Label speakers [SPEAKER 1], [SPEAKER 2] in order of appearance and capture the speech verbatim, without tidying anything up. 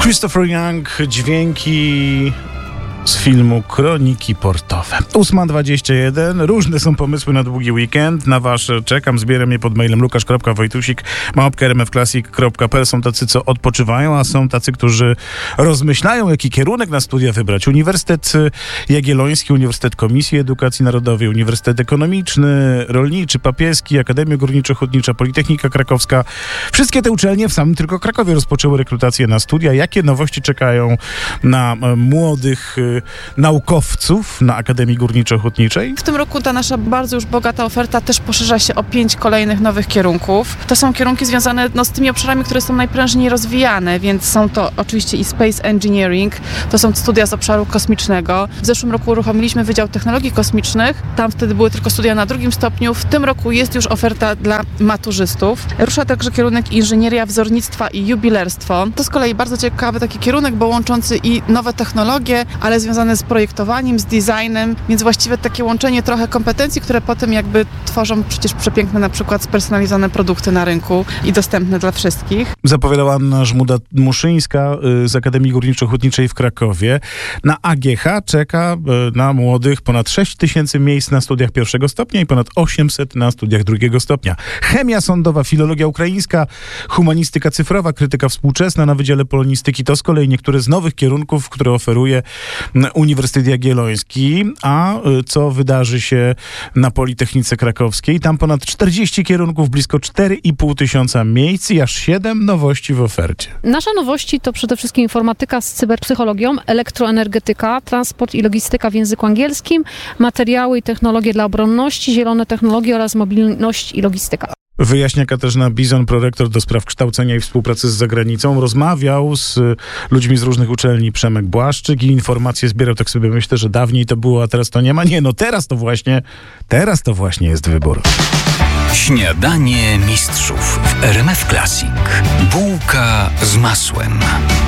[SPEAKER 1] Christopher Young, dźwięki z filmu Kroniki Portowe. ósma dwadzieścia jeden. Różne są pomysły na długi weekend. Na wasze czekam. Zbieram je pod mailem lukasz kropka wojtusik małpka r m f classic kropka p l. Są tacy, co odpoczywają, a są tacy, którzy rozmyślają, jaki kierunek na studia wybrać. Uniwersytet Jagielloński, Uniwersytet Komisji Edukacji Narodowej, Uniwersytet Ekonomiczny, Rolniczy, Papieski, Akademia Górniczo-Hutnicza, Politechnika Krakowska. Wszystkie te uczelnie w samym tylko Krakowie rozpoczęły rekrutację na studia. Jakie nowości czekają na młodych naukowców na Akademii Górniczo-Hutniczej?
[SPEAKER 2] W tym roku ta nasza bardzo już bogata oferta też poszerza się o pięć kolejnych nowych kierunków. To są kierunki związane no, z tymi obszarami, które są najprężniej rozwijane, więc są to oczywiście i Space Engineering, to są studia z obszaru kosmicznego. W zeszłym roku uruchomiliśmy Wydział Technologii Kosmicznych, tam wtedy były tylko studia na drugim stopniu. W tym roku jest już oferta dla maturzystów. Rusza także kierunek Inżynieria Wzornictwa i Jubilerstwo. To z kolei bardzo ciekawy taki kierunek, bo łączący i nowe technologie, ale związane z projektowaniem, z designem, więc właściwie takie łączenie trochę kompetencji, które potem jakby tworzą przecież przepiękne na przykład spersonalizowane produkty na rynku i dostępne dla wszystkich.
[SPEAKER 1] Zapowiadała Anna Żmuda-Muszyńska z Akademii Górniczo-Hutniczej w Krakowie. Na A G H czeka na młodych ponad sześć tysięcy miejsc na studiach pierwszego stopnia i ponad osiemset na studiach drugiego stopnia. Chemia sądowa, filologia ukraińska, humanistyka cyfrowa, krytyka współczesna na Wydziale Polonistyki. To z kolei niektóre z nowych kierunków, które oferuje Uniwersytet Jagielloński. A co wydarzy się na Politechnice Krakowskiej? Tam ponad czterdzieści kierunków, blisko cztery i pół tysiąca miejsc i aż siedem nowości w ofercie.
[SPEAKER 3] Nasze nowości to przede wszystkim informatyka z cyberpsychologią, elektroenergetyka, transport i logistyka w języku angielskim, materiały i technologie dla obronności, zielone technologie oraz mobilność i logistyka.
[SPEAKER 1] Wyjaśnia Katarzyna Bizon, prorektor do spraw kształcenia i współpracy z zagranicą. Rozmawiał z ludźmi z różnych uczelni Przemek Błaszczyk i informacje zbierał. Tak sobie myślę, że dawniej to było, a teraz to nie ma. Nie, no teraz to właśnie, teraz to właśnie jest wybór.
[SPEAKER 4] Śniadanie mistrzów w R M F Classic. Bułka z masłem.